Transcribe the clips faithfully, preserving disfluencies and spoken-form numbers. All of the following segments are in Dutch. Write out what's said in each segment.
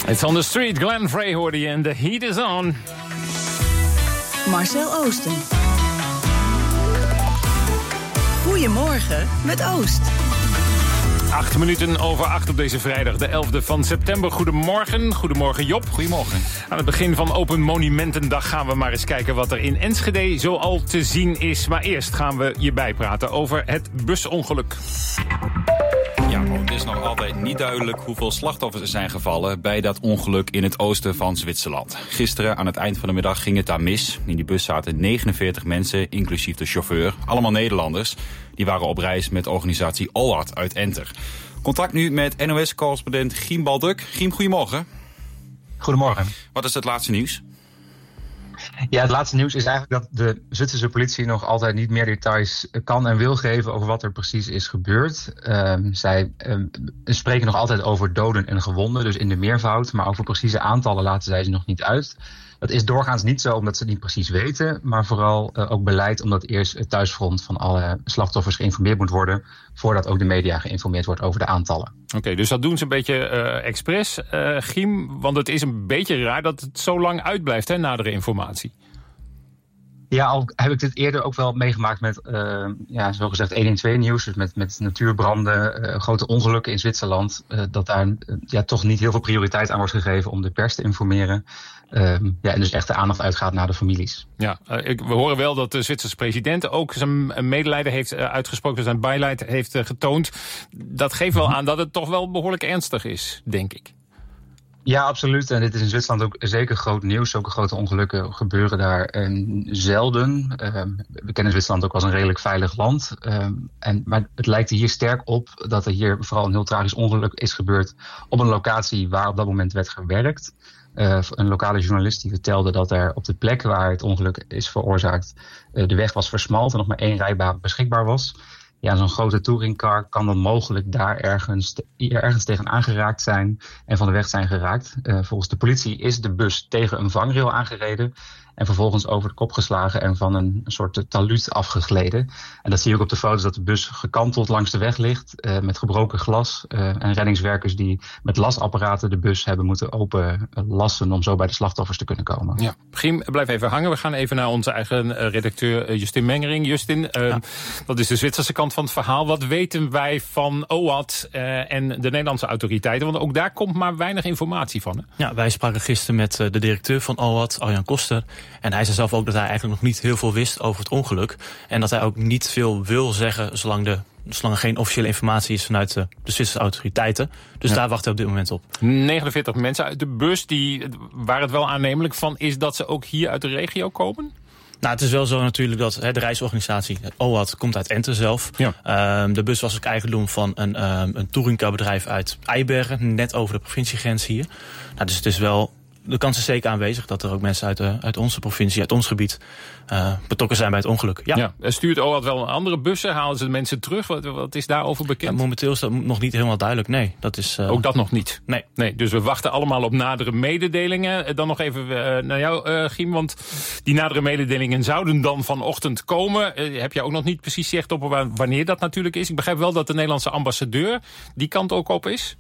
It's on the street. Glenn Frey hoorde je en The Heat is on. Marcel Oosten. Goedemorgen met Oost. Acht minuten over acht op deze vrijdag, de elfde van september. Goedemorgen. Goedemorgen Job. Goedemorgen. Aan het begin van Open Monumentendag gaan we maar eens kijken wat er in Enschede zoal te zien is. Maar eerst gaan we je bijpraten over het busongeluk. Ja, het is nog altijd niet duidelijk hoeveel slachtoffers er zijn gevallen bij dat ongeluk in het oosten van Zwitserland. Gisteren aan het eind van de middag ging het daar mis. In die bus zaten negenenveertig mensen, inclusief de chauffeur. Allemaal Nederlanders. Die waren op reis met organisatie O A T uit Enter. Contact nu met N O S-correspondent Giem Balduk. Giem, goedemorgen. Goedemorgen. Wat is het laatste nieuws? Ja, het laatste nieuws is eigenlijk dat de Zwitserse politie nog altijd niet meer details kan en wil geven over wat er precies is gebeurd. Um, zij um, spreken nog altijd over doden en gewonden, dus in de meervoud. Maar over precieze aantallen laten zij ze nog niet uit. Dat is doorgaans niet zo omdat ze het niet precies weten, maar vooral uh, ook beleid omdat eerst het thuisfront van alle slachtoffers geïnformeerd moet worden, voordat ook de media geïnformeerd wordt over de aantallen. Oké, okay, dus dat doen ze een beetje uh, expres, uh, Giem, want het is een beetje raar dat het zo lang uitblijft, hè, nadere informatie. Ja, al heb ik dit eerder ook wel meegemaakt met, uh, ja, zogezegd één één twee nieuws. Dus met, met natuurbranden, uh, grote ongelukken in Zwitserland. Uh, dat daar uh, ja, toch niet heel veel prioriteit aan wordt gegeven om de pers te informeren. Uh, ja, en dus echt de aandacht uitgaat naar de families. Ja, uh, ik, we horen wel dat de Zwitserse president ook zijn medelijden heeft uh, uitgesproken. Zijn beileid heeft uh, getoond. Dat geeft wel aan dat het toch wel behoorlijk ernstig is, denk ik. Ja, absoluut. En dit is in Zwitserland ook zeker groot nieuws. Zulke grote ongelukken gebeuren daar um, zelden. Um, we kennen Zwitserland ook als een redelijk veilig land. Um, en, maar het lijkt er hier sterk op dat er hier vooral een heel tragisch ongeluk is gebeurd op een locatie waar op dat moment werd gewerkt. Uh, een lokale journalist die vertelde dat er op de plek waar het ongeluk is veroorzaakt uh, de weg was versmalt en nog maar één rijbaan beschikbaar was. Ja, zo'n grote touringcar kan dan mogelijk daar ergens, te, ergens tegen aangeraakt zijn en van de weg zijn geraakt. Uh, volgens de politie is de bus tegen een vangrail aangereden en vervolgens over de kop geslagen en van een, een soort taluut afgegleden. En dat zie je ook op de foto's dat de bus gekanteld langs de weg ligt uh, met gebroken glas. Uh, en reddingswerkers die met lasapparaten de bus hebben moeten openlassen om zo bij de slachtoffers te kunnen komen. Ja, Giem, blijf even hangen. We gaan even naar onze eigen redacteur Justin Mengering. Justin, uh, ja. Dat is de Zwitserse kant van het verhaal. Wat weten wij van O A T uh, en de Nederlandse autoriteiten? Want ook daar komt maar weinig informatie van. Hè? Ja, wij spraken gisteren met uh, de directeur van O A T, Arjan Koster. En hij zei zelf ook dat hij eigenlijk nog niet heel veel wist over het ongeluk. En dat hij ook niet veel wil zeggen zolang, de, zolang er geen officiële informatie is vanuit de, de Zwitserse autoriteiten. Dus ja. Daar wachten we op dit moment op. negenenveertig mensen uit de bus, die, waar het wel aannemelijk van is dat ze ook hier uit de regio komen? Nou, het is wel zo natuurlijk dat hè, de reisorganisatie O A T komt uit Enter zelf. Ja. Um, de bus was ook eigendom van een, um, een touringcarbedrijf uit Eibergen, net over de provinciegrens hier. Nou, dus het is wel... De kans is zeker aanwezig dat er ook mensen uit, uh, uit onze provincie, uit ons gebied, uh, betrokken zijn bij het ongeluk. Ja. Ja, stuurt O A T wel een andere bussen? Halen ze de mensen terug? Wat, wat is daarover bekend? Ja, momenteel is dat nog niet helemaal duidelijk. Nee, dat is... Uh... Ook dat nog niet? Nee. nee. Dus we wachten allemaal op nadere mededelingen. Dan nog even uh, naar jou, uh, Giem, want die nadere mededelingen zouden dan vanochtend komen. Uh, heb je ook nog niet precies zicht op wanneer dat natuurlijk is? Ik begrijp wel dat de Nederlandse ambassadeur die kant ook op is.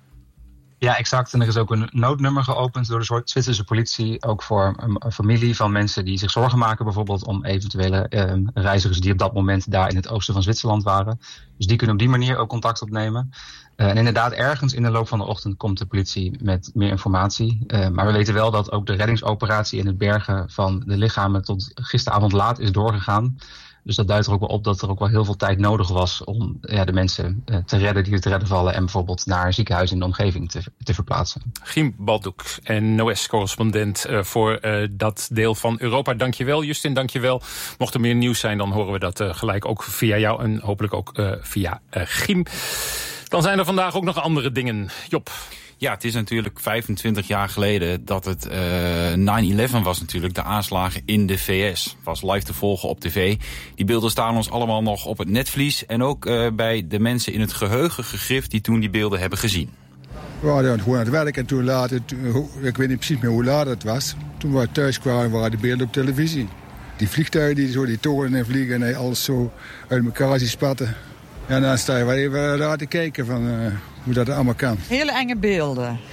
Ja, exact. En er is ook een noodnummer geopend door de Zwitserse politie. Ook voor een familie van mensen die zich zorgen maken bijvoorbeeld om eventuele eh, reizigers die op dat moment daar in het oosten van Zwitserland waren. Dus die kunnen op die manier ook contact opnemen. Uh, en inderdaad, ergens in de loop van de ochtend komt de politie met meer informatie. Uh, maar we weten wel dat ook de reddingsoperatie in het bergen van de lichamen tot gisteravond laat is doorgegaan. Dus dat duidt er ook wel op dat er ook wel heel veel tijd nodig was om ja, de mensen uh, te redden die er te redden vallen en bijvoorbeeld naar een ziekenhuis in de omgeving te, te verplaatsen. Giem Balduk, N O S-correspondent uh, voor uh, dat deel van Europa. Dankjewel, Justin, dankjewel. Mocht er meer nieuws zijn, dan horen we dat uh, gelijk ook via jou en hopelijk ook uh, via uh, Giem. Dan zijn er vandaag ook nog andere dingen. Job. Ja, het is natuurlijk vijfentwintig jaar geleden dat het uh, nine eleven was natuurlijk, de aanslagen in de V S. Was live te volgen op tv. Die beelden staan ons allemaal nog op het netvlies en ook uh, bij de mensen in het geheugen gegrift die toen die beelden hebben gezien. We waren gewoon aan het werk en toen later, ik weet niet precies meer hoe laat het was. Toen we thuis kwamen waren de beelden op televisie. Die vliegtuigen die zo die toren en vliegen en alles zo uit elkaar zien spatten. En dan sta je wel even raar te kijken van uh, hoe dat allemaal kan. Hele enge beelden.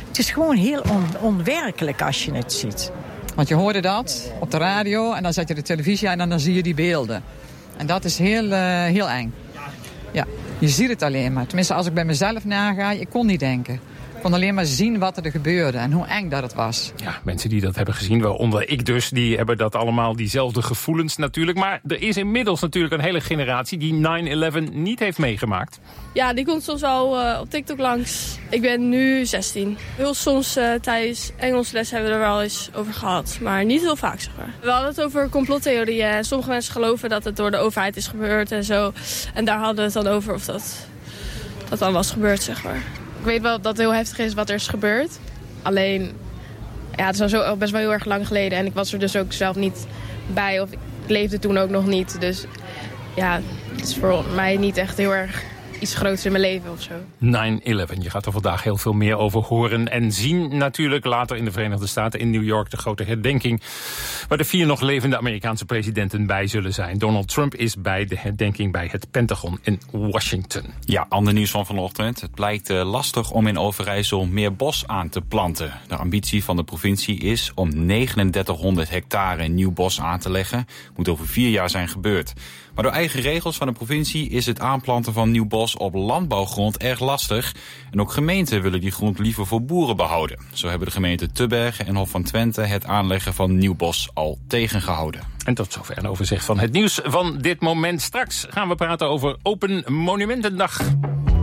Het is gewoon heel on- onwerkelijk als je het ziet. Want je hoorde dat op de radio en dan zet je de televisie aan en dan zie je die beelden. En dat is heel, uh, heel eng. Ja, je ziet het alleen maar. Tenminste, als ik bij mezelf naga, ik kon niet denken. Ik kon alleen maar zien wat er gebeurde en hoe eng dat het was. Ja, mensen die dat hebben gezien, waaronder ik dus, die hebben dat allemaal diezelfde gevoelens natuurlijk. Maar er is inmiddels natuurlijk een hele generatie die nine eleven niet heeft meegemaakt. Ja, die komt soms wel uh, op TikTok langs. Ik ben nu zestien. Heel soms uh, tijdens Engels les hebben we er wel eens over gehad, maar niet heel vaak, zeg maar. We hadden het over complottheorieën. Sommige mensen geloven dat het door de overheid is gebeurd en zo. En daar hadden we het dan over of dat, dat dan was gebeurd, zeg maar. Ik weet wel dat het heel heftig is wat er is gebeurd. Alleen, ja, het is al zo, best wel heel erg lang geleden. En ik was er dus ook zelf niet bij. Of ik leefde toen ook nog niet. Dus ja, het is voor mij niet echt heel erg iets groots in mijn leven of zo. nine eleven, je gaat er vandaag heel veel meer over horen en zien natuurlijk. Later in de Verenigde Staten, in New York, de grote herdenking, waar de vier nog levende Amerikaanse presidenten bij zullen zijn. Donald Trump is bij de herdenking bij het Pentagon in Washington. Ja, ander nieuws van vanochtend. Het blijkt uh, lastig om in Overijssel meer bos aan te planten. De ambitie van de provincie is om negenendertighonderd hectare nieuw bos aan te leggen. Moet over vier jaar zijn gebeurd. Maar door eigen regels van de provincie is het aanplanten van nieuw bos op landbouwgrond erg lastig. En ook gemeenten willen die grond liever voor boeren behouden. Zo hebben de gemeenten Tubbergen en Hof van Twente het aanleggen van nieuw bos al tegengehouden. En tot zover een overzicht van het nieuws van dit moment. Straks gaan we praten over Open Monumentendag.